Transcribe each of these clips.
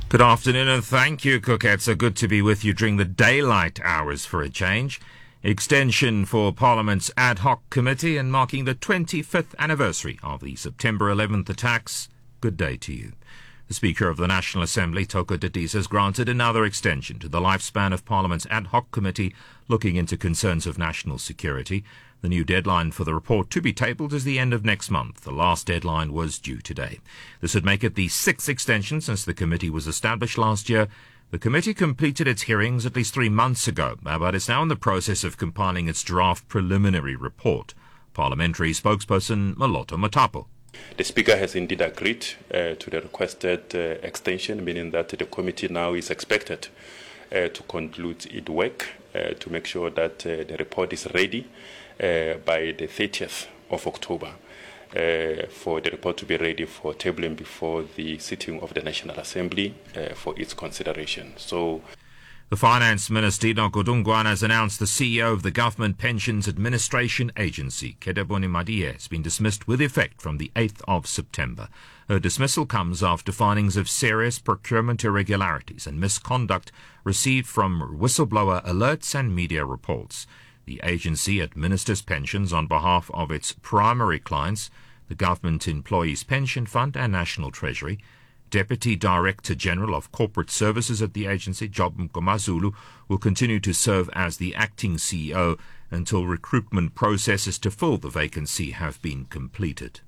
Good afternoon and thank you, Kuketsa. Good to be with you during the daylight hours for a change. Extension for Parliament's ad hoc committee and marking the 25th anniversary of the September 11th attacks. Good day to you. The Speaker of the National Assembly, Thoko Dadisa, has granted another extension to the lifespan of Parliament's ad hoc committee looking into concerns of national security. The new deadline for the report to be tabled is the end of next month. The last deadline was due today. This would make it the sixth extension since the committee was established last year. The committee completed its hearings at least 3 months ago, but is now in the process of compiling its draft preliminary report. Parliamentary spokesperson Moloto Matapo. The Speaker has indeed agreed to the requested extension, meaning that the committee now is expected to conclude its work to make sure that the report is ready by the 30th of October for the report to be ready for tabling before the sitting of the National Assembly for its consideration. So, the Finance Minister, Noko Dungwana, has announced the CEO of the Government Pensions Administration Agency, Kedaboni Madie, has been dismissed with effect from the 8th of September. Her dismissal comes after findings of serious procurement irregularities and misconduct received from whistleblower alerts and media reports. The agency administers pensions on behalf of its primary clients, the Government Employees Pension Fund and National Treasury. Deputy Director General of Corporate Services at the agency, Job Mkomazulu, will continue to serve as the acting CEO until recruitment processes to fill the vacancy have been completed.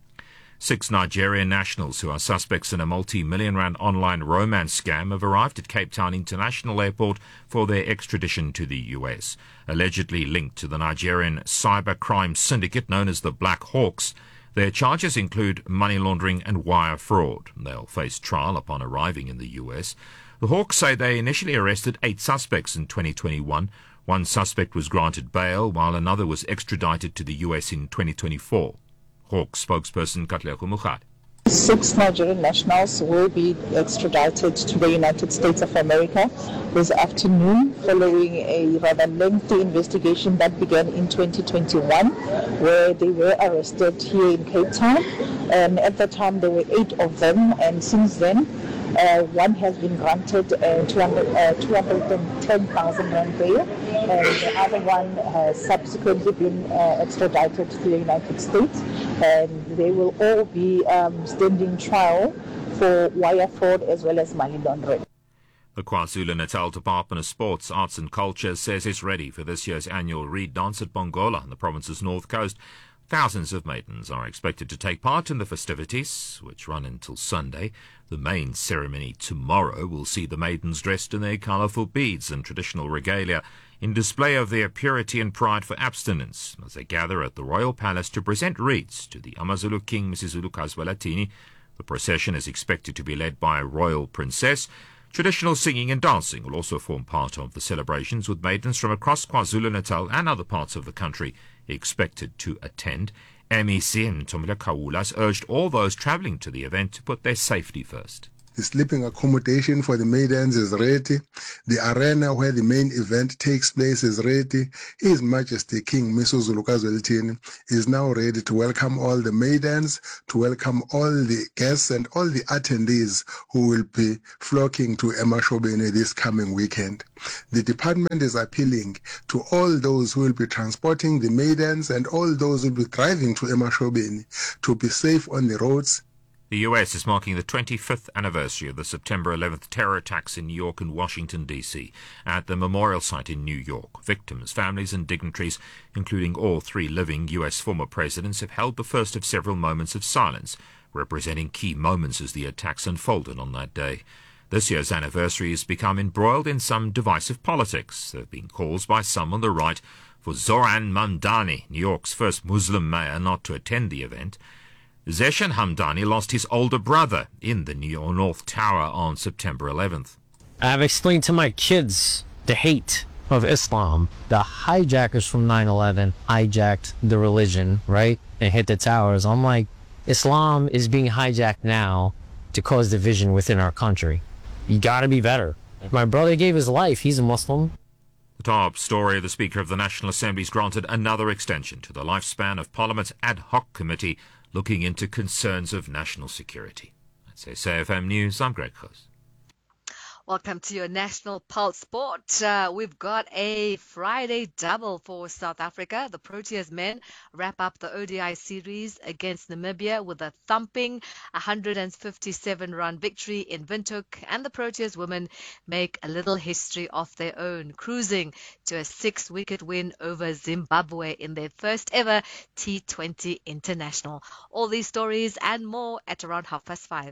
6 Nigerian nationals who are suspects in a multi-million rand online romance scam have arrived at Cape Town International Airport for their extradition to the US. Allegedly linked to the Nigerian cybercrime syndicate known as the Black Hawks, their charges include money laundering and wire fraud. They'll face trial upon arriving in the US. The Hawks say they initially arrested 8 suspects in 2021. One suspect was granted bail, while another was extradited to the US in 2024. Hawks spokesperson Katlego Mukhad. 6 Nigerian nationals will be extradited to the United States of America this afternoon following a rather lengthy investigation that began in 2021 where they were arrested here in Cape Town. At the time there were 8 of them, and since then one has been granted 210,000 rand bail, and the other one has subsequently been extradited to the United States, and they will all be standing trial for wire fraud as well as money laundering. The KwaZulu-Natal Department of Sports, Arts and Culture says it's ready for this year's annual Reed Dance at Bongola on the province's north coast. Thousands of maidens are expected to take part in the festivities, which run until Sunday. The main ceremony tomorrow will see the maidens dressed in their colourful beads and traditional regalia in display of their purity and pride for abstinence as they gather at the Royal Palace to present wreaths to the Amazulu King, Msizulu Kazwalatini. The procession is expected to be led by a royal princess. Traditional singing and dancing will also form part of the celebrations, with maidens from across KwaZulu-Natal and other parts of the country expected to attend. MEC Mtomila Kawulas urged all those travelling to the event to put their safety first. The sleeping accommodation for the maidens is ready. The arena where the main event takes place is ready. His Majesty King Msizulu Kazwalatini is now ready to welcome all the maidens, to welcome all the guests and all the attendees who will be flocking to Emashobeni this coming weekend. The department is appealing to all those who will be transporting the maidens and all those who will be driving to Emashobeni to be safe on the roads. The US is marking the 25th anniversary of the September 11th terror attacks in New York and Washington, D.C. At the memorial site in New York, victims, families and dignitaries, including all 3 living US former presidents, have held the first of several moments of silence, representing key moments as the attacks unfolded on that day. This year's anniversary has become embroiled in some divisive politics. There have been calls by some on the right for Zoran Mamdani, New York's first Muslim mayor, not to attend the event. Zeshan Hamdani lost his older brother in the New York North Tower on September 11th. I've explained to my kids the hate of Islam. The hijackers from 9/11 hijacked the religion, right? And hit the towers. I'm like, Islam is being hijacked now to cause division within our country. You gotta be better. My brother gave his life. He's a Muslim. The top story: the Speaker of the National Assembly has granted another extension to the lifespan of Parliament's ad hoc committee looking into concerns of national security. That's SAFM News. I'm Greg Host. Welcome to your National Pulse Sport. We've got a Friday double for South Africa. The Proteas men wrap up the ODI series against Namibia with a thumping 157-run victory in Windhoek, and the Proteas women make a little history of their own, cruising to a 6-wicket win over Zimbabwe in their first ever T20 international. All these stories and more at around 5:30.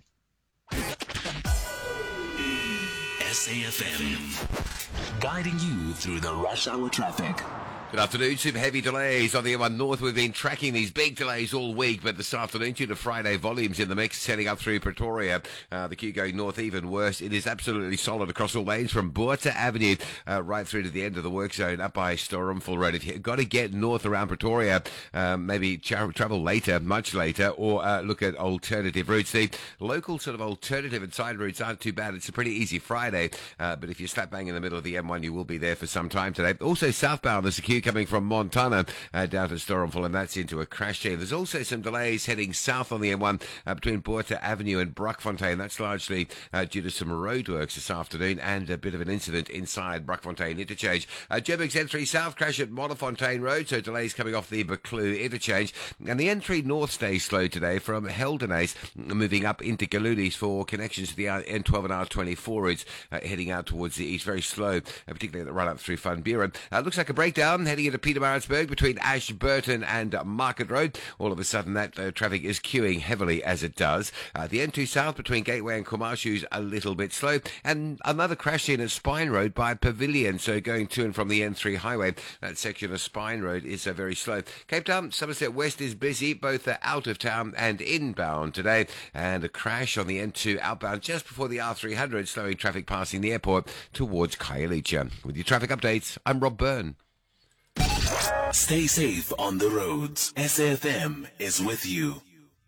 SAFM, guiding you through the rush hour traffic. Good afternoon. Some heavy delays on the M1 North. We've been tracking these big delays all week, but this afternoon, due to Friday volumes in the mix, setting up through Pretoria, the queue going north even worse. It is absolutely solid across all lanes from Botha Avenue right through to the end of the work zone up by Stormful Road. If you've got to get north around Pretoria, maybe travel later, much later, or look at alternative routes. The local sort of alternative and side routes aren't too bad. It's a pretty easy Friday, but if you're slap bang in the middle of the M1, you will be there for some time today. Also southbound, there's a queue coming from Montana down to Stormful, and that's into a crash here. There's also some delays heading south on the M1 between Botha Avenue and Brakfontein. That's largely due to some roadworks this afternoon and a bit of an incident inside Brakfontein interchange. Joburg's N3 South crash at Modderfontein Road, so delays coming off the Buccleuch interchange. And the N3 North stays slow today from Heldenace, moving up into Galulis for connections to the N12 and R24 routes heading out towards the east. Very slow, particularly at the run up through Van Buren. Looks like a breakdown heading into Pietermaritzburg between Ashburton and Market Road. All of a sudden that traffic is queuing heavily as it does. The N2 South between Gateway and Komashu's a little bit slow, and another crash in at Spine Road by Pavilion, so going to and from the N3 highway, that section of Spine Road is very slow. Cape Town, Somerset West is busy, both out of town and inbound today, and a crash on the N2 outbound just before the R300, slowing traffic passing the airport towards Khayelitsha. With your traffic updates, I'm Rob Byrne. Stay safe on the roads. SAFM is with you.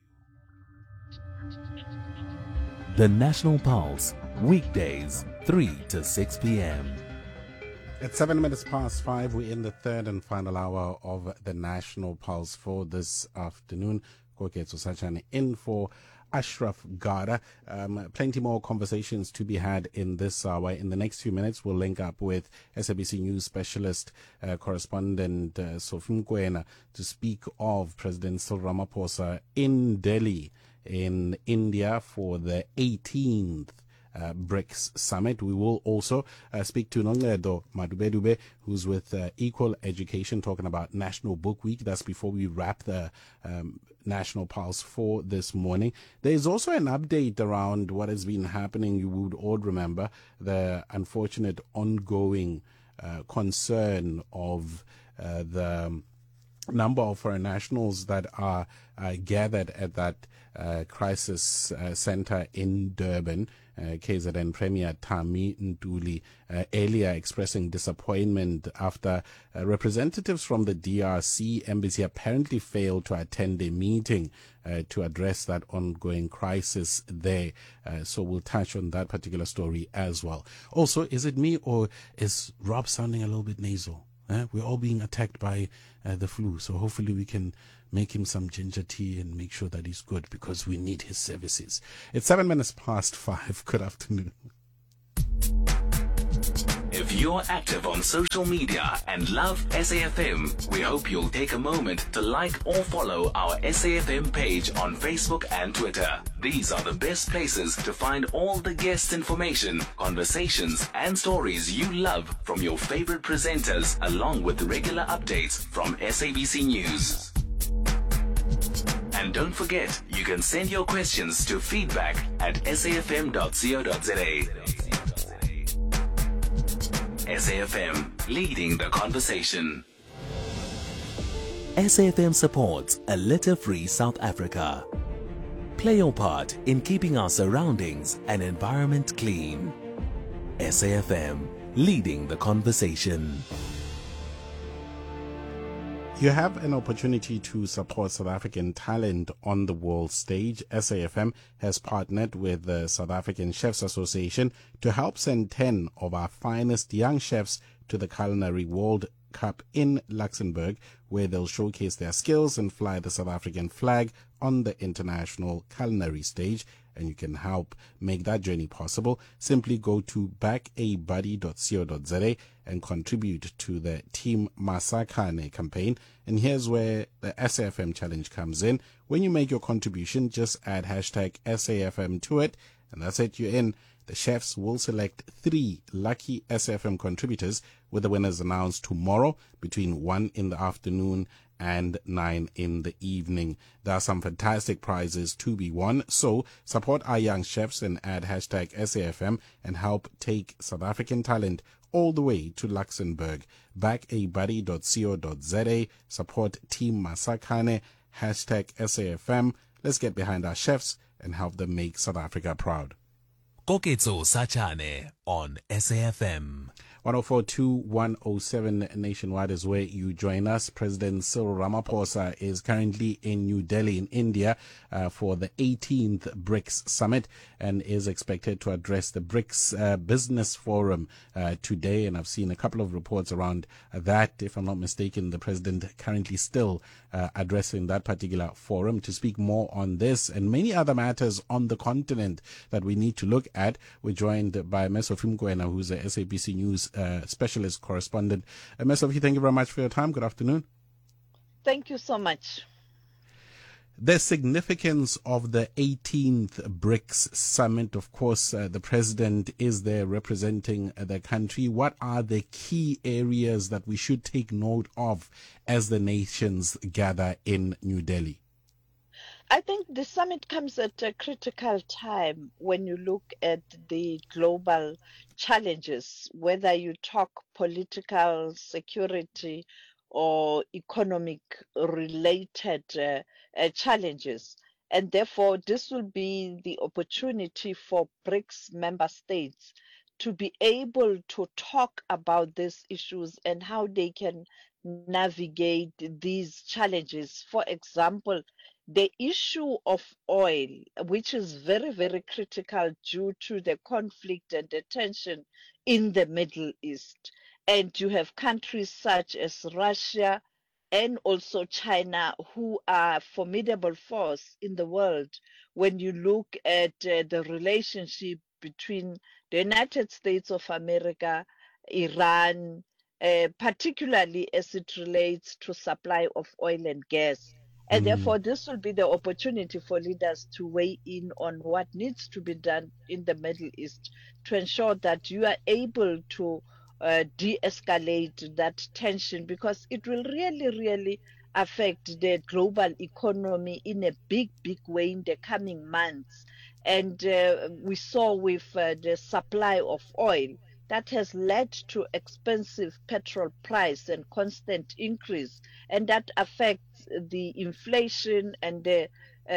The National Pulse, weekdays, 3 to 6 p.m. At 7 minutes past 5, we're in the third and final hour of the National Pulse for this afternoon. Koketso Sachane in for Ashraf Garda. Plenty more conversations to be had in this hour. In the next few minutes, we'll link up with SABC News specialist correspondent Sophie Mkwena to speak of President Cyril Ramaphosa in Delhi, in India, for the 18th BRICS Summit. We will also speak to Nongedo Madubedube, who's with Equal Education, talking about National Book Week. That's before we wrap the National Pulse for this morning. There's also an update around what has been happening. You would all remember the unfortunate ongoing concern of the number of foreign nationals that are gathered at that crisis center in Durban. KZN Premier Tami Ntuli earlier expressing disappointment after representatives from the DRC embassy apparently failed to attend a meeting to address that ongoing crisis there. So we'll touch on that particular story as well. Also, is it me or is Rob sounding a little bit nasal? We're all being attacked by the flu, so hopefully we can make him some ginger tea and make sure that he's good, because we need his services. It's 7 minutes past 5. Good afternoon. If you're active on social media and love SAFM, we hope you'll take a moment to like or follow our SAFM page on Facebook and Twitter. These are the best places to find all the guest information, conversations, and stories you love from your favorite presenters, along with regular updates from SABC News. And don't forget, you can send your questions to feedback@safm.co.za. SAFM, leading the conversation. SAFM supports a litter-free South Africa. Play your part in keeping our surroundings and environment clean. SAFM, leading the conversation. You have an opportunity to support South African talent on the world stage. SAFM has partnered with the South African Chefs Association to help send 10 of our finest young chefs to the Culinary World Cup in Luxembourg, where they'll showcase their skills and fly the South African flag on the international culinary stage. and you can help make that journey possible. Simply go to backabuddy.co.za and contribute to the Team Masakhane campaign. And here's where the SAFM challenge comes in. When you make your contribution, just add hashtag SAFM to it, and that's it, you're in. The chefs will select 3 lucky SAFM contributors, with the winners announced tomorrow between 1 in the afternoon and 9 in the evening. There are some fantastic prizes to be won, so support our young chefs and add hashtag SAFM and help take South African talent all the way to Luxembourg. Backabuddy.co.za, support Team Masakhane, hashtag SAFM. Let's get behind our chefs and help them make South Africa proud. Koketso Sachane on SAFM. 104.2 107 nationwide is where you join us. President Cyril Ramaphosa is currently in New Delhi in India for the 18th BRICS summit and is expected to address the BRICS Business Forum today. And I've seen a couple of reports around that. If I'm not mistaken, the president currently still addressing that particular forum. To speak more on this and many other matters on the continent that we need to look at, we're joined by Mesofi Mkwena, who's a SABC News specialist correspondent. Mesofi, thank you very much for your time. Good afternoon. Thank you so much. The significance of the 18th BRICS summit, of course, the president is there representing the country. What are the key areas that we should take note of as the nations gather in New Delhi? I think the summit comes at a critical time when you look at the global challenges, whether you talk political, security, or economic related challenges. And therefore, this will be the opportunity for BRICS member states to be able to talk about these issues and how they can navigate these challenges. For example, the issue of oil, which is very, very critical due to the conflict and the tension in the Middle East. And you have countries such as Russia and also China, who are a formidable force in the world when you look at the relationship between the United States of America, Iran, particularly as it relates to supply of oil and gas. And therefore, this will be the opportunity for leaders to weigh in on what needs to be done in the Middle East to ensure that you are able to de-escalate that tension, because it will really, really affect the global economy in a big, big way in the coming months. And we saw with the supply of oil, that has led to expensive petrol price and constant increase, and that affects the inflation and the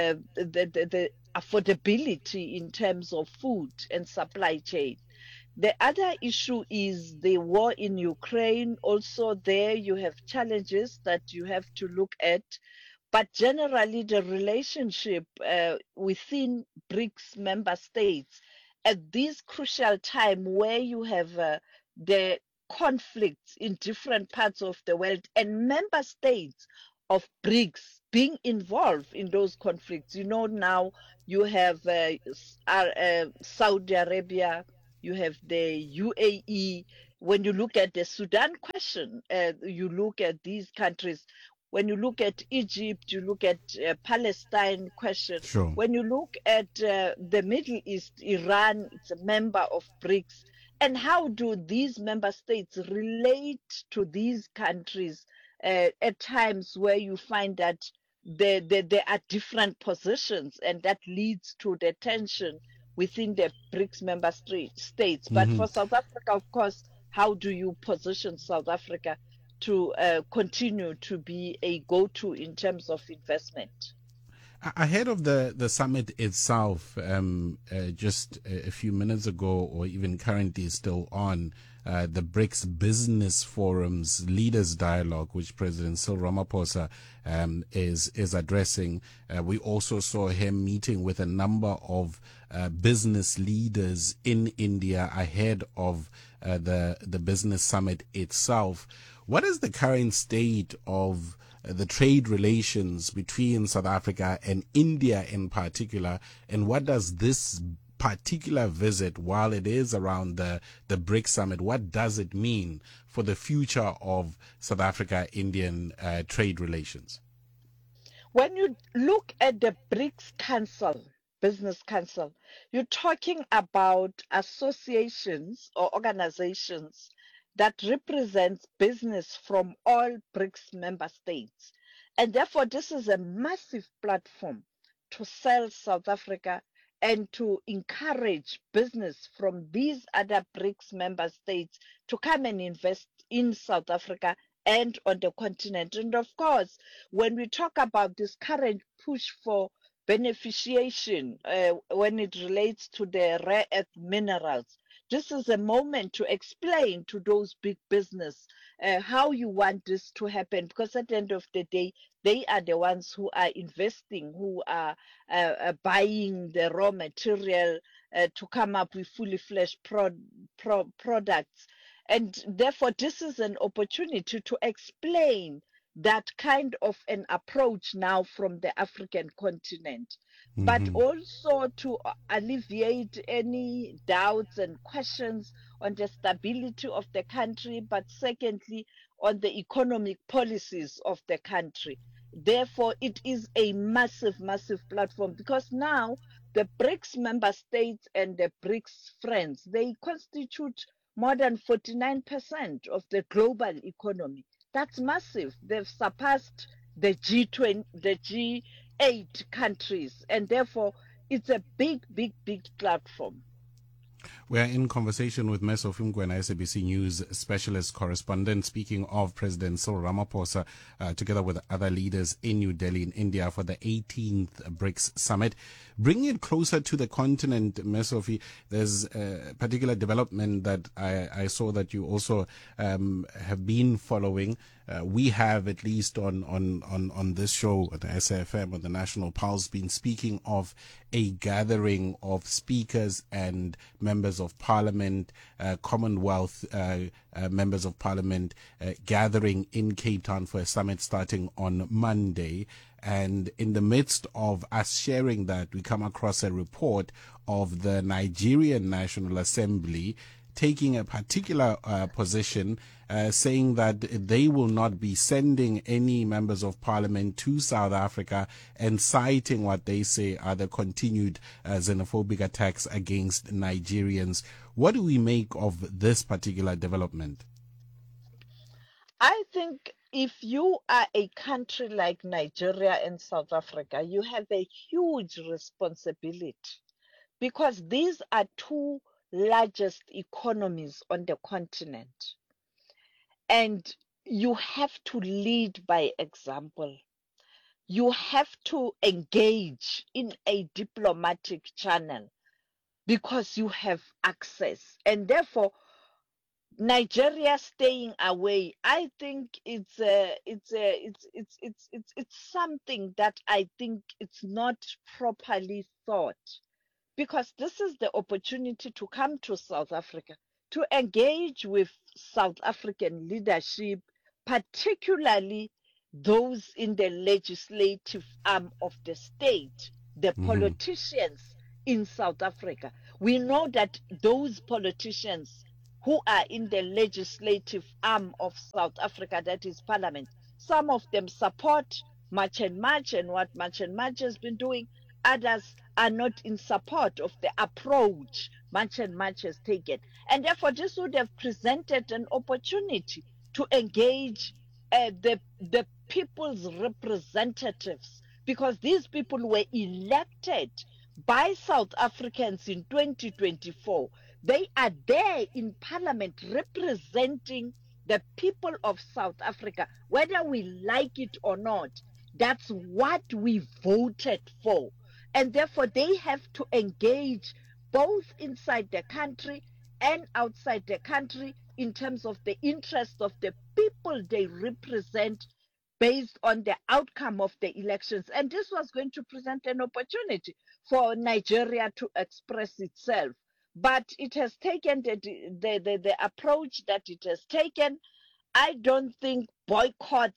affordability in terms of food and supply chain. The other issue is the war in Ukraine. Also there you have challenges that you have to look at, but generally the relationship within BRICS member states at this crucial time where you have the conflicts in different parts of the world and member states of BRICS being involved in those conflicts. You know, now you have Saudi Arabia, you have the UAE. When you look at the Sudan question, you look at these countries. When you look at Egypt, you look at Palestine question. Sure. When you look at the Middle East, Iran, it's a member of BRICS. And how do these member states relate to these countries at times where you find that there are different positions, and that leads to the tension within the BRICS member states. But for South Africa, of course, how do you position South Africa to continue to be a go-to in terms of investment? Ahead of the summit itself, just a few minutes ago, or even currently still on, the BRICS Business Forum's Leaders Dialogue, which President Cyril Ramaphosa is addressing. We also saw him meeting with a number of business leaders in India ahead of the business summit itself. What is the current state of the trade relations between South Africa and India in particular, and what does this particular visit, while it is around the BRICS summit, what does it mean for the future of South Africa-Indian trade relations? When you look at the BRICS Council, Business Council, you're talking about associations or organizations that represent business from all BRICS member states. And therefore, this is a massive platform to sell South Africa and to encourage business from these other BRICS member states to come and invest in South Africa and on the continent. And of course, when we talk about this current push for beneficiation, when it relates to the rare earth minerals, this is a moment to explain to those big business how you want this to happen, because at the end of the day, they are the ones who are investing, who are buying the raw material to come up with fully fledged products. And therefore, this is an opportunity to explain that kind of an approach now from the African continent, but also to alleviate any doubts and questions on the stability of the country, but secondly, on the economic policies of the country. Therefore, it is a massive, massive platform, because now the BRICS member states and the BRICS friends, they constitute more than 49% of the global economy. That's massive. They've surpassed the G20, the G8 countries, and therefore it's a big, big, big platform. We are in conversation with Meso Fimgwena, SABC News specialist correspondent, speaking of President Cyril Ramaphosa, together with other leaders in New Delhi in India for the 18th BRICS summit. Bringing it closer to the continent, Mesofi, there's a particular development that I saw that you also have been following. We have, at least on this show at the SAFM, on the National Pulse, been speaking of a gathering of speakers and members of parliament, Commonwealth members of parliament, gathering in Cape Town for a summit starting on Monday. And in the midst of us sharing that, we come across a report of the Nigerian National Assembly taking a particular position, saying that they will not be sending any members of parliament to South Africa, and citing what they say are the continued xenophobic attacks against Nigerians. What do we make of this particular development? I think if you are a country like Nigeria and South Africa, you have a huge responsibility, because these are two largest economies on the continent. And you have to lead by example. You have to engage in a diplomatic channel because you have access. And therefore, Nigeria staying away, I think it's something that I think it's not properly thought, because this is the opportunity to come to South Africa, to engage with South African leadership, particularly those in the legislative arm of the state, the politicians in South Africa. We know that those politicians who are in the legislative arm of South Africa, that is Parliament, some of them support March and March and what March and March has been doing. Others are not in support of the approach March and March has taken. And therefore, this would have presented an opportunity to engage the people's representatives, because these people were elected by South Africans in 2024. They are there in Parliament representing the people of South Africa, whether we like it or not. That's what we voted for. And therefore, they have to engage both inside the country and outside the country in terms of the interest of the people they represent based on the outcome of the elections. And this was going to present an opportunity for Nigeria to express itself. But it has taken the approach that it has taken. I don't think boycotts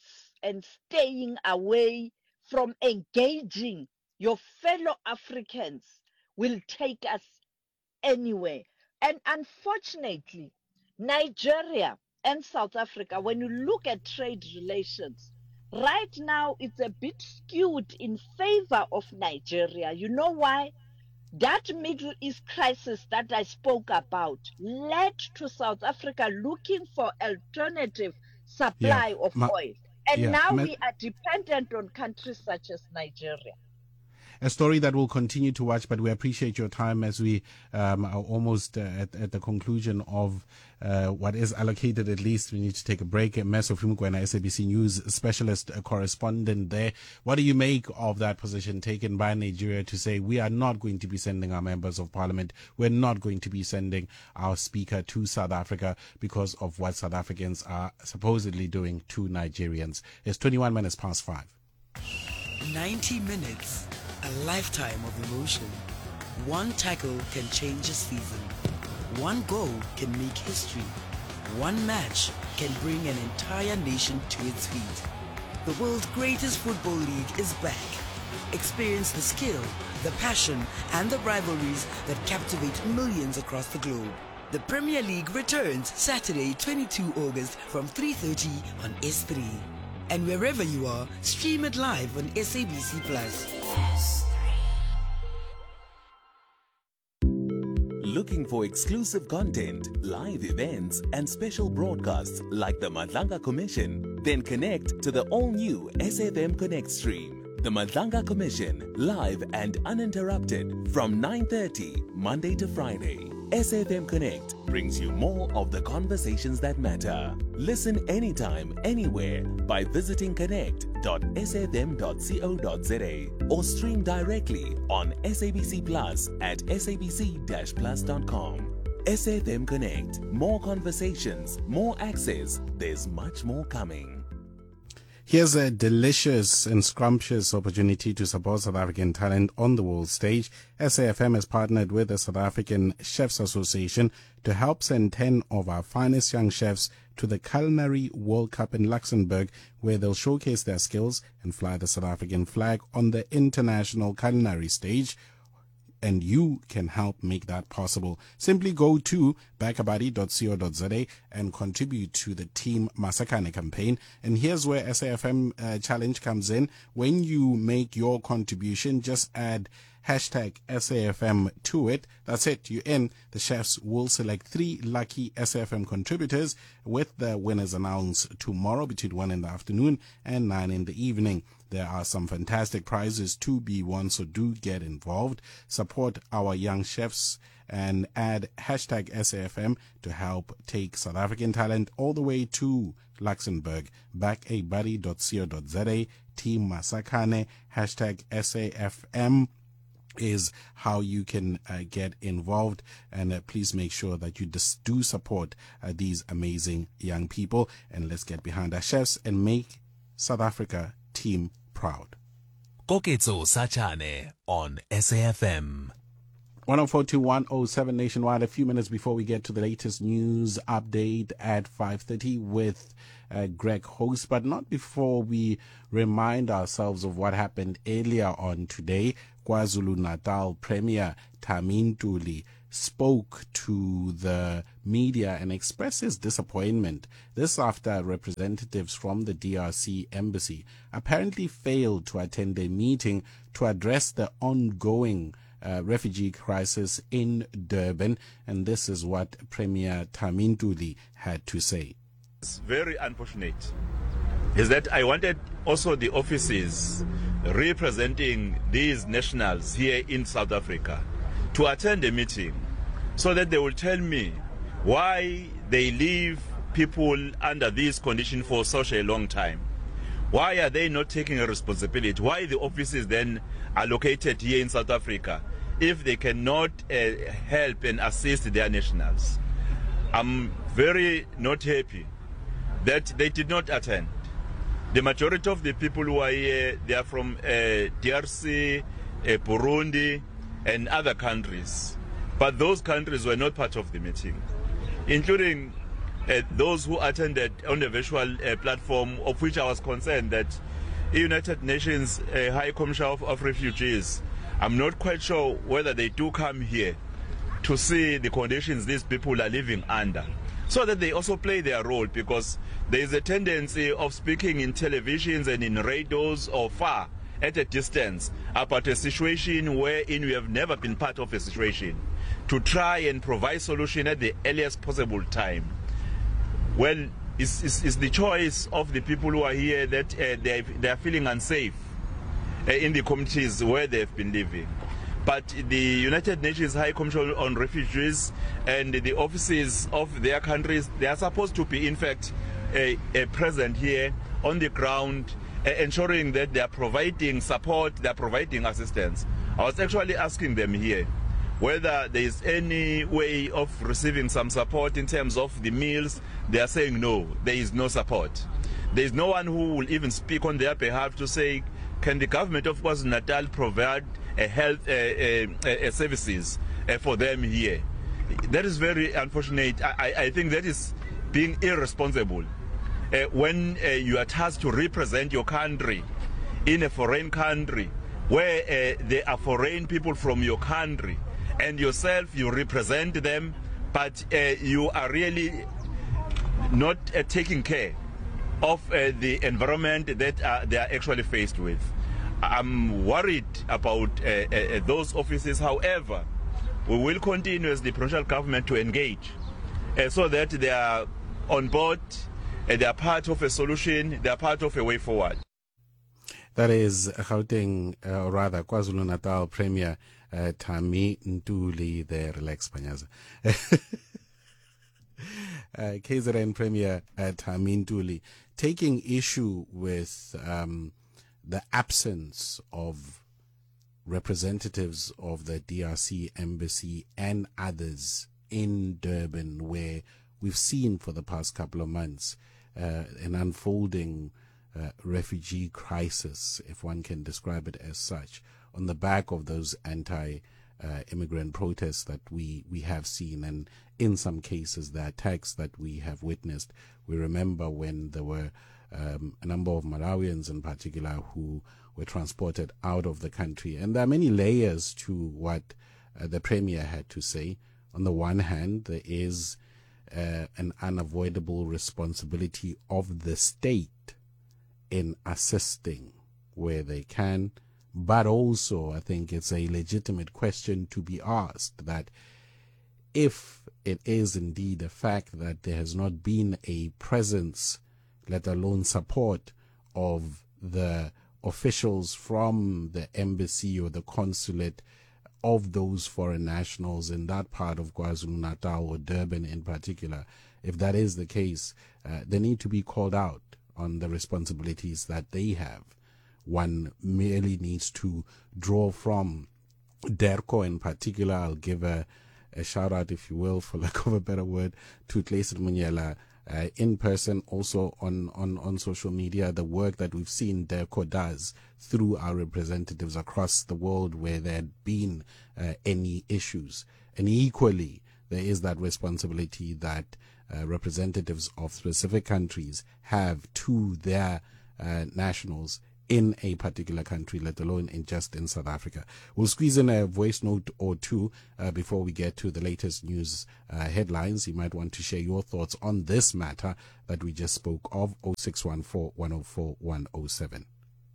and staying away from engaging your fellow Africans will take us anywhere. And unfortunately, Nigeria and South Africa, when you look at trade relations, right now it's a bit skewed in favor of Nigeria. You know why? That Middle East crisis that I spoke about led to South Africa looking for alternative supply of oil. And now we are dependent on countries such as Nigeria. A story that we'll continue to watch, but we appreciate your time as we are almost at the conclusion of what is allocated. At least we need to take a break. Meso Fumkwena, SABC News specialist correspondent there. What do you make of that position taken by Nigeria to say we are not going to be sending our members of parliament, we're not going to be sending our speaker to South Africa because of what South Africans are supposedly doing to Nigerians? It's 21 minutes past 5. 90 minutes. A lifetime of emotion. One tackle can change a season. One goal can make history. One match can bring an entire nation to its feet. The world's greatest football league is back. Experience the skill, the passion, and the rivalries that captivate millions across the globe. The Premier League returns Saturday, 22 August from 3:30 on S3. And wherever you are, stream it live on SABC Plus. Looking for exclusive content, live events, and special broadcasts like the Madlanga Commission? Then connect to the all-new SAFM Connect stream. The Madlanga Commission, live and uninterrupted from 9:30 Monday to Friday. SAFM Connect brings you more of the conversations that matter. Listen anytime, anywhere by visiting connect.safm.co.za or stream directly on SABC Plus at sabc-plus.com. SAFM Connect. More conversations, more access. There's much more coming. Here's a delicious and scrumptious opportunity to support South African talent on the world stage. SAFM has partnered with the South African Chefs Association to help send 10 of our finest young chefs to the Culinary World Cup in Luxembourg, where they'll showcase their skills and fly the South African flag on the international culinary stage. And you can help make that possible. Simply go to backabuddy.co.za and contribute to the Team Masakane campaign. And here's where SAFM challenge comes in. When you make your contribution, just add hashtag SAFM to it. That's it. You're in. The chefs will select 3 lucky SAFM contributors, with the winners announced tomorrow between 1 in the afternoon and 9 in the evening. There are some fantastic prizes to be won, so do get involved. Support our young chefs and add hashtag SAFM to help take South African talent all the way to Luxembourg. Backabuddy.co.za, Team Masakane, hashtag SAFM is how you can get involved, and please make sure that you do support these amazing young people, and let's get behind our chefs and make South Africa team proud. Koketso Sachane on SAFM. 104 to 107 nationwide. A few minutes before we get to the latest news update at 5:30 with Greg Host, but not before we remind ourselves of what happened earlier on today. KwaZulu-Natal Premier Thami Ntuli spoke to the media and expressed his disappointment. This after representatives from the DRC embassy apparently failed to attend a meeting to address the ongoing refugee crisis in Durban, and this is what Premier Thami Ntuli had to say. It's very unfortunate is that I wanted also the offices representing these nationals here in South Africa to attend a meeting so that they will tell me why they leave people under these conditions for such a long time. Why are they not taking a responsibility? Why the offices then are located here in South Africa if they cannot help and assist their nationals? I'm very not happy that they did not attend. The majority of the people who are here, they are from DRC, Burundi, and other countries. But those countries were not part of the meeting, including those who attended on the virtual platform, of which I was concerned, that United Nations High Commissioner of Refugees, I'm not quite sure whether they do come here to see the conditions these people are living under, so that they also play their role, because there is a tendency of speaking in televisions and in radios or far at a distance about a situation wherein we have never been part of a situation, to try and provide solution at the earliest possible time. Well, it's the choice of the people who are here that they are feeling unsafe in the communities where they've been living. But the United Nations High Commissioner on Refugees and the offices of their countries, they are supposed to be, in fact, present here on the ground, ensuring that they are providing support, they are providing assistance. I was actually asking them here whether there is any way of receiving some support in terms of the meals. They are saying no, there is no support. There is no one who will even speak on their behalf to say, can the government of KwaZulu-Natal provide health services for them here? That is very unfortunate. I think that is being irresponsible. When you are tasked to represent your country in a foreign country where there are foreign people from your country, and yourself, you represent them, but you are really not taking care of the environment that they are actually faced with. I'm worried about those offices. However, we will continue as the provincial government to engage so that they are on board, they are part of a solution, they are part of a way forward. That is Gauteng, rather KwaZulu-Natal Premier Thami Ntuli, the relax Panyaza. KZN Premier Thami Ntuli taking issue with the absence of representatives of the DRC embassy and others in Durban, where we've seen for the past couple of months an unfolding refugee crisis, if one can describe it as such, on the back of those anti-immigrant protests that we have seen, and in some cases the attacks that we have witnessed. We remember when there were a number of Malawians in particular who were transported out of the country. And there are many layers to what the Premier had to say. On the one hand, there is an unavoidable responsibility of the state in assisting where they can, but also I think it's a legitimate question to be asked that if it is indeed a fact that there has not been a presence, let alone support, of the officials from the embassy or the consulate of those foreign nationals in that part of KwaZulu-Natal or Durban in particular, if that is the case, they need to be called out on the responsibilities that they have. One merely needs to draw from DERCO in particular. I'll give a shout out, if you will, for lack of a better word, to Tlaiset Munyela in person, also on social media, the work that we've seen DERCO does through our representatives across the world where there had been any issues. And equally, there is that responsibility that representatives of specific countries have to their nationals in a particular country, let alone in South Africa. We'll squeeze in a voice note or two before we get to the latest news headlines. You might want to share your thoughts on this matter that we just spoke of. 0614 104 107.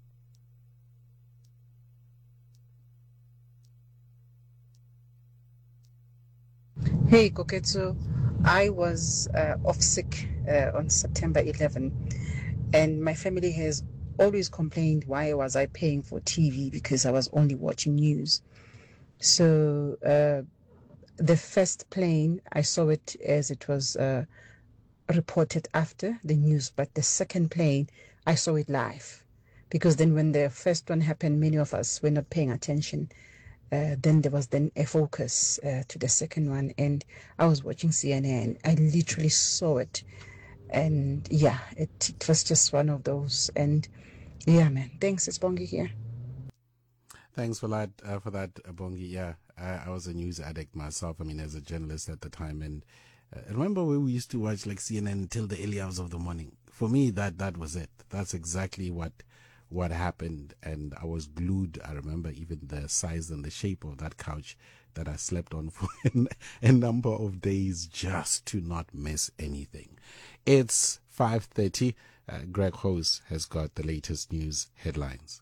Hey, Koketso. I was off sick on September 11, and my family has always complained why was I paying for TV because I was only watching news. So the first plane, I saw it as it was reported after the news, but the second plane, I saw it live, because then when the first one happened, many of us were not paying attention. Then there was then a focus to the second one, and I was watching CNN. I literally saw it, and yeah, it was just one of those. And yeah, man, thanks. It's Bongi here. Thanks for that, Bongi. Yeah, I was a news addict myself. I mean, as a journalist at the time, and Remember when we used to watch like CNN until the early hours of the morning? For me, that was it. That's exactly what happened, and I was glued. I remember even the size and the shape of that couch that I slept on for a number of days just to not miss anything. It's 5:30. Greg Hose has got the latest news headlines.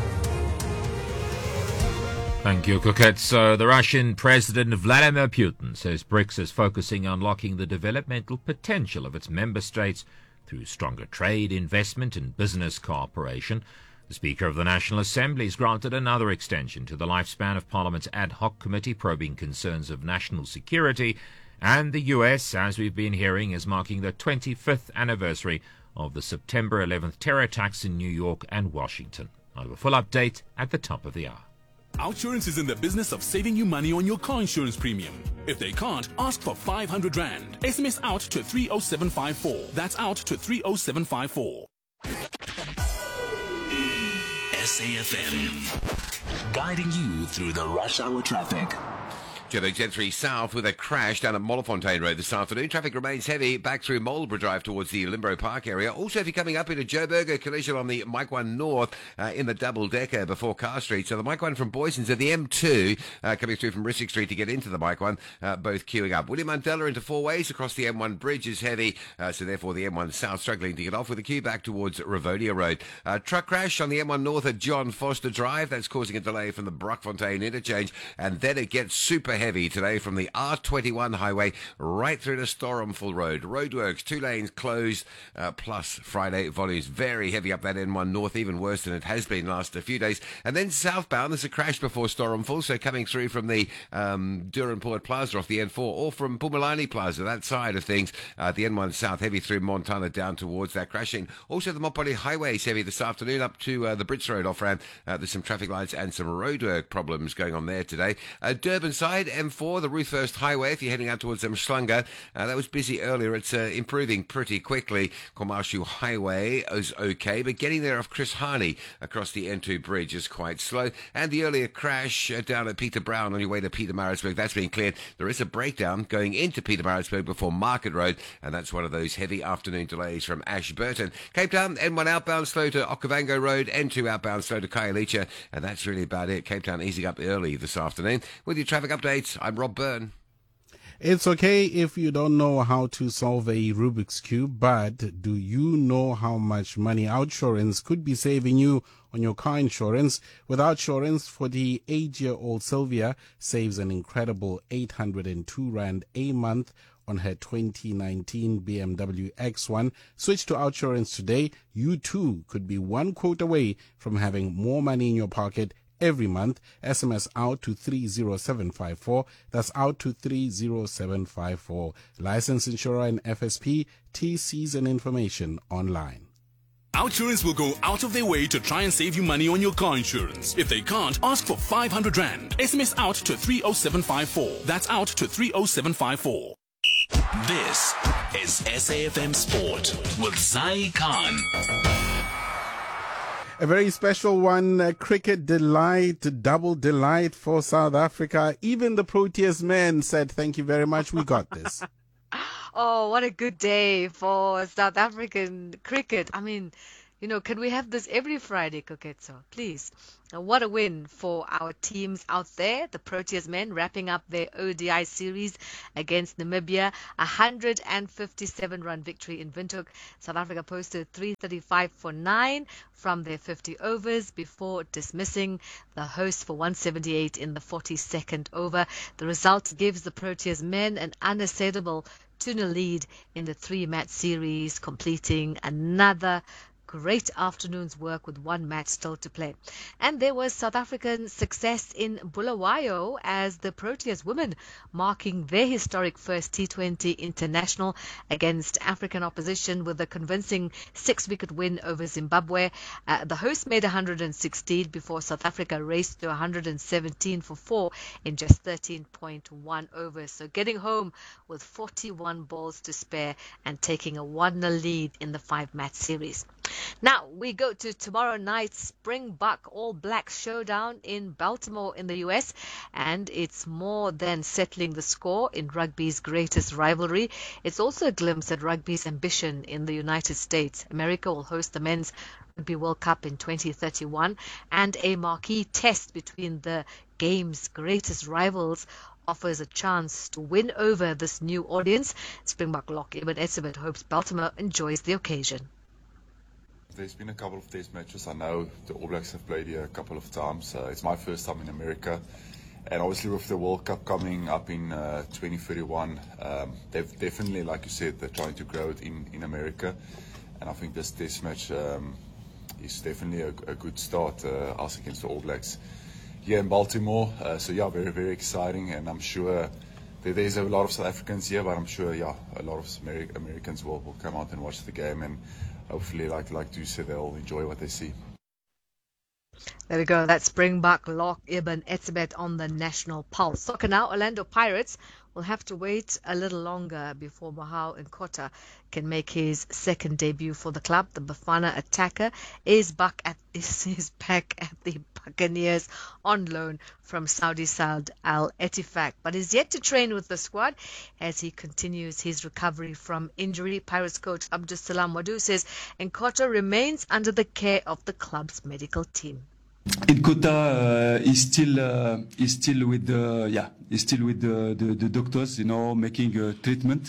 Thank you, Coquette. So the Russian President Vladimir Putin says BRICS is focusing on unlocking the developmental potential of its member states through stronger trade, investment and business cooperation. The Speaker of the National Assembly has granted another extension to the lifespan of Parliament's ad hoc committee probing concerns of national security. And the US, as we've been hearing, is marking the 25th anniversary of the September 11th terror attacks in New York and Washington. I'll have a full update at the top of the hour. Outsurance is in the business of saving you money on your car insurance premium. If they can't, ask for 500 Rand. SMS out to 30754. That's out to 30754. SAFM, guiding you through the rush hour traffic. Joburg Gen3 South with a crash down at Mollefontein Road this afternoon. Traffic remains heavy back through Marlborough Drive towards the Limbo Park area. Also, if you're coming up into Joburg, a collision on the Mike 1 North in the double-decker before Car Street. So the Mike 1 from Boyson's at the M2 coming through from Rissik Street to get into the Mike 1, both queuing up. William Mandela into four ways across the M1 bridge is heavy, so therefore the M1 South struggling to get off with a queue back towards Ravonia Road. Truck crash on the M1 North at John Foster Drive. That's causing a delay from the Brockfontein interchange, and then it gets super heavy today from the R21 highway right through to Storumful Road. Roadworks, 2 lanes closed, plus Friday volumes very heavy up that M1 North, even worse than it has been last few days. And then southbound, there's a crash before Storumful, so coming through from the Durham Port Plaza off the N4 or from Pumalani Plaza, that side of things. The N1 South heavy through Montana down towards that crashing. Also the Mopani Highway is heavy this afternoon up to the Brits Road off-ramp. There's some traffic lights and some roadwork problems going on there today. Durban side, M4, the Ruthurst Highway, if you're heading out towards Mshlanga, that was busy earlier. It's improving pretty quickly. Komashu Highway is okay, but getting there off Chris Harney across the N2 bridge is quite slow. And the earlier crash down at Peter Brown on your way to Peter Maritzburg, that's been cleared. There is a breakdown going into Peter Maritzburg before Market Road, and that's one of those heavy afternoon delays from Ashburton. Cape Town, N1 outbound slow to Okavango Road, N2 outbound slow to Khayelitsha, and that's really about it. Cape Town easing up early this afternoon. With your traffic updates, I'm Rob Byrne. It's okay if you don't know how to solve a Rubik's Cube, but do you know how much money Outsurance could be saving you on your car insurance? With Outsurance, 48-year-old Sylvia saves an incredible 802 Rand a month on her 2019 BMW X1. Switch to Outsurance today. You too could be one quote away from having more money in your pocket every month. SMS out to 30754. That's out to 30754. Licensed insurer and FSP. TCs and information online. Outsurance will go out of their way to try and save you money on your car insurance. If they can't, ask for 500 Rand. SMS out to 30754. That's out to 30754. This is SAFM Sport with Zai Khan. A very special one, cricket delight, double delight for South Africa. Even the Proteas men said, thank you very much, we got this. Oh, what a good day for South African cricket. I mean, you know, can we have this every Friday, Koketso? Please. What a win for our teams out there. The Proteas men wrapping up their ODI series against Namibia. 157-run victory in Windhoek. South Africa posted 335 for 9 from their 50 overs before dismissing the hosts for 178 in the 42nd over. The result gives the Proteas men an unassailable 2-0 lead in the 3-match series, completing another great afternoon's work with one match still to play. And there was South African success in Bulawayo as the Proteas women marking their historic first T20 international against African opposition with a convincing 6-wicket win over Zimbabwe. The hosts made 116 before South Africa raced to 117 for 4 in just 13.1 overs. So getting home with 41 balls to spare and taking a 1-0 lead in the 5-match series. Now we go to tomorrow night's Springbok All Blacks showdown in Baltimore in the US, and it's more than settling the score in rugby's greatest rivalry. It's also a glimpse at rugby's ambition in the United States. America will host the Men's Rugby World Cup in 2031, and a marquee test between the game's greatest rivals offers a chance to win over this new audience. Springbok lock Eben Etzebeth hopes Baltimore enjoys the occasion. There's been a couple of test matches. I know the All Blacks have played here a couple of times. It's my first time in America. And obviously with the World Cup coming up in 2031, they've definitely, like you said, they're trying to grow it in America. And I think this test match is definitely a good start, us against the All Blacks here in Baltimore. So yeah, very, very exciting. And I'm sure there's a lot of South Africans here, but I'm sure, yeah, a lot of Americans will come out and watch the game. And hopefully, like you said, they'll enjoy what they see. There we go. That's Springbok lock Eben Etzebeth on the National Pulse. Soccer now. Orlando Pirates will have to wait a little longer before Mahau Nkota can make his second debut for the club. The Bafana attacker is back at the Buccaneers on loan from Saudi side Al Ettifaq, but is yet to train with the squad as he continues his recovery from injury. Pirates coach Abdus Salam Wadu says Nkota remains under the care of the club's medical team. Nkota is still with the doctors, making treatment.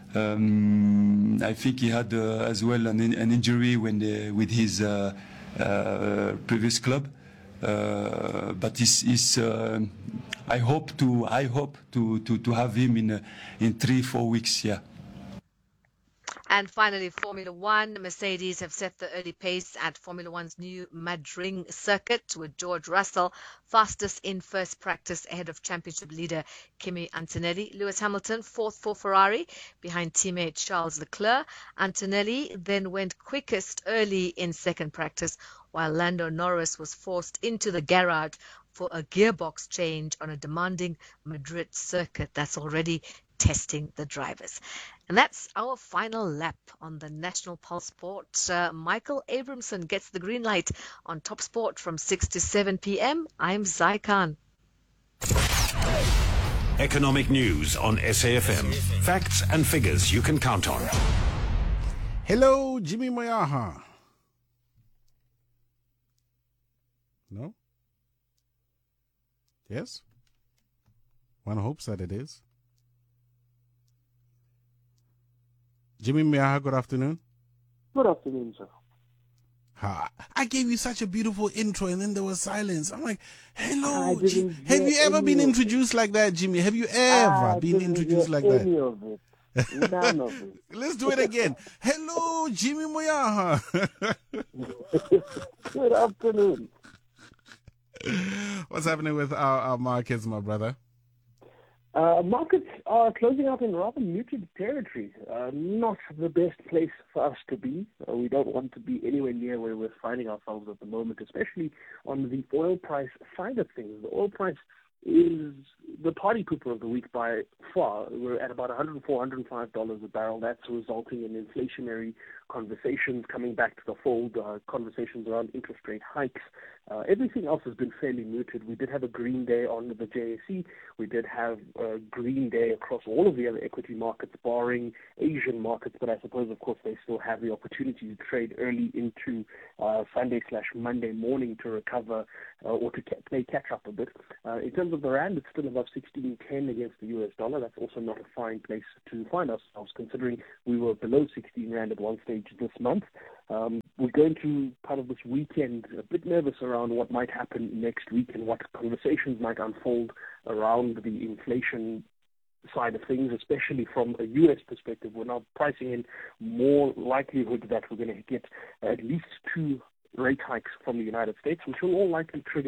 I think he had as well an injury with his previous club, but I hope to have him in 3-4 weeks. Yeah. And finally, Formula One. Mercedes have set the early pace at Formula One's new Madrid circuit, with George Russell fastest in first practice ahead of championship leader Kimi Antonelli. Lewis Hamilton fourth for Ferrari behind teammate Charles Leclerc. Antonelli then went quickest early in second practice, while Lando Norris was forced into the garage for a gearbox change on a demanding Madrid circuit that's already testing the drivers. And that's our final lap on the National Pulse Sport. Michael Abramson gets the green light on Top Sport from 6 to 7 p.m. I'm Zai Khan. Economic news on SAFM. Facts and figures you can count on. Hello, Jimmy Moyaha. No? Yes? One hopes that it is. Jimmy Moyaha, good afternoon. Good afternoon, sir. I gave you such a beautiful intro and then there was silence. I'm like, hello. Have you ever been introduced like that, Jimmy? Have you ever been introduced like that? Any of it. None of it. Let's do it again. Hello, Jimmy Moyaha. Good afternoon. What's happening with our markets, my brother? Markets are closing out in rather muted territory. Not the best place for us to be. We don't want to be anywhere near where we're finding ourselves at the moment, especially on the oil price side of things. The oil price is the party pooper of the week by far. We're at about $104, $105 a barrel. That's resulting in inflationary conversations coming back to the fold, conversations around interest rate hikes. Everything else has been fairly muted. We did have a green day on the JSE. We did have a green day across all of the other equity markets, barring Asian markets, but I suppose, of course, they still have the opportunity to trade early into Sunday/Monday morning to recover or to play catch up a bit. In terms of the rand, it's still above 16.10 against the US dollar. That's also not a fine place to find ourselves, considering we were below 16 rand at one stage this month. We're going to kind of this weekend a bit nervous around what might happen next week and what conversations might unfold around the inflation side of things, especially from a U.S. perspective. We're now pricing in more likelihood that we're going to get at least 2 rate hikes from the United States, which will all likely trigger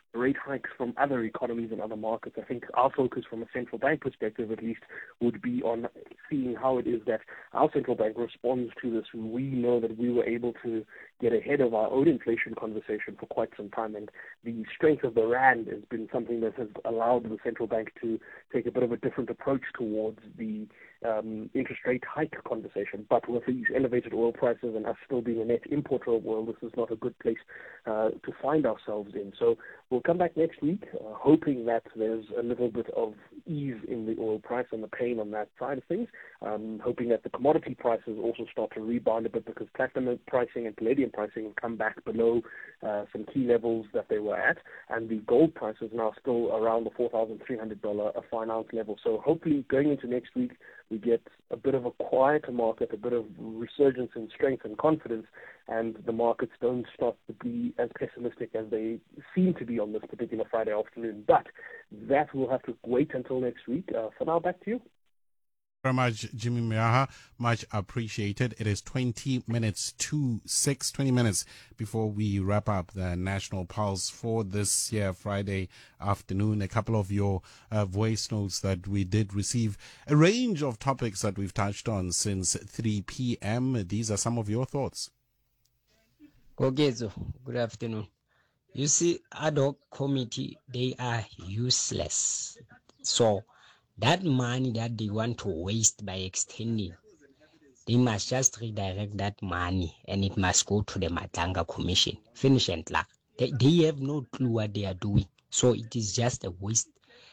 rate hikes from other economies and other markets. I think our focus from a central bank perspective, at least, would be on seeing how it is that our central bank responds to this. We know that we were able to get ahead of our own inflation conversation for quite some time, and the strength of the rand has been something that has allowed the central bank to take a bit of a different approach towards the interest rate hike conversation. But with these elevated oil prices and us still being a net importer of oil, this is not a good place to find ourselves in. So we'll come back next week, hoping that there's a little bit of ease in the oil price and the pain on that side of things, hoping that the commodity prices also start to rebound a bit, because platinum pricing and palladium pricing have come back below some key levels that they were at, and the gold price is now still around the $4,300 a fine ounce level. So hopefully going into next week, we get a bit of a quieter market, a bit of resurgence in strength and confidence, and the markets don't start to be as pessimistic as they seem to be on this particular Friday afternoon. But that will have to wait until next week. For now, back to you. Very much, Jimmy Miaha. Much appreciated. It is 20 minutes to 6, 20 minutes before we wrap up the National Pulse for this year, Friday afternoon. A couple of your voice notes that we did receive. A range of topics that we've touched on since 3 p.m. These are some of your thoughts. Gogezo, good afternoon. You see, ad hoc committee, they are useless. So, that money that they want to waste by extending, they must just redirect that money and it must go to the Matanga Commission. Finish and laugh. They have no clue what they are doing. So it is just a waste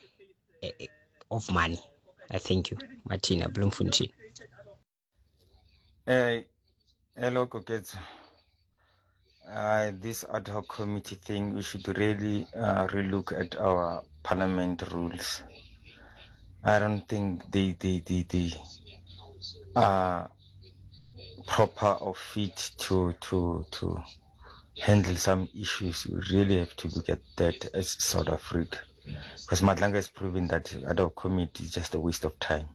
of money. I thank you. Martina Bloemfontein. Hello, Koketso. This ad hoc committee thing, we should really relook at our parliament rules. I don't think they are proper or fit to handle some issues. We really have to look at that as South Africa, because Madlanga has proven that ad hoc committee is just a waste of time.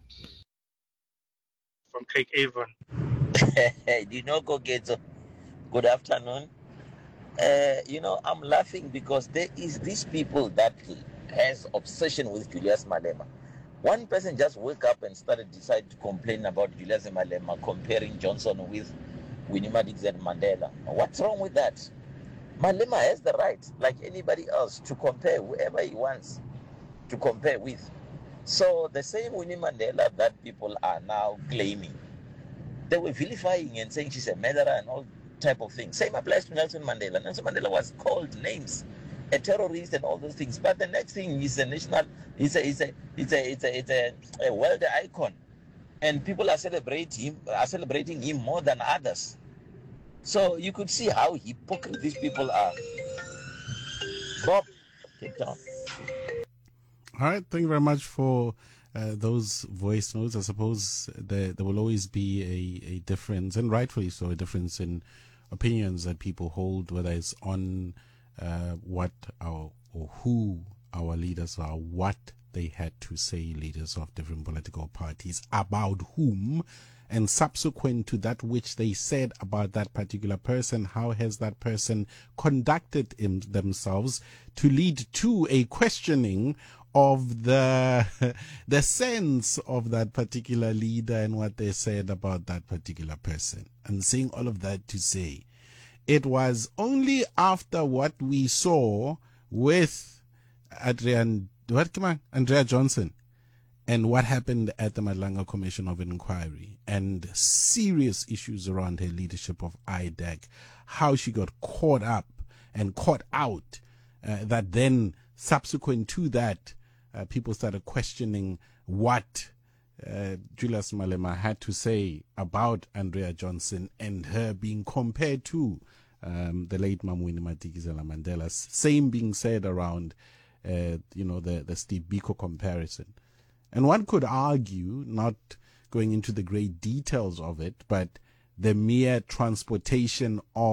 From Craig Avon. Do you know, Gogezo? Good afternoon. I'm laughing because there is these people that has obsession with Julius Malema. One person just woke up and decided to complain about Julius Malema, comparing Johnson with Winnie Madikizela Mandela. What's wrong with that? Malema has the right, like anybody else, to compare whoever he wants to compare with. So the same Winnie Mandela that people are now claiming, they were vilifying and saying she's a murderer and all type of things. Same applies to Nelson Mandela. Nelson Mandela was called names, a terrorist and all those things. But the next thing, he's a national, it's a world icon, and people are celebrating him more than others. So you could see how hypocrite these people are. Bob, take down. All right, thank you very much for those voice notes. I suppose there will always be a difference, and rightfully so, a difference in opinions that people hold, whether it's on what or who our leaders are, what they had to say, leaders of different political parties, about whom, and subsequent to that which they said about that particular person, how has that person conducted themselves, to lead to a questioning of the sense of that particular leader and what they said about that particular person. And saying all of that to say, it was only after what we saw with Andrea Johnson and what happened at the Madlanga Commission of Inquiry and serious issues around her leadership of IDEC, how she got caught up and caught out, that then subsequent to that, people started questioning what Julius Malema had to say about Andrea Johnson and her being compared to the late Winnie Madikizela Mandela. Same being said around, the Steve Biko comparison. And one could argue, not going into the great details of it, but the mere transportation of